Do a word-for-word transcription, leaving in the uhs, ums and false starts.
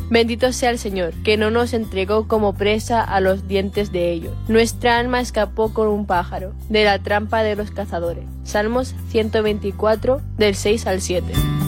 Bendito sea el Señor, que no nos entregó como presa a los dientes de ellos. Nuestra alma escapó con un pájaro de la trampa de los cazadores. Salmos ciento veinticuatro, del seis al siete.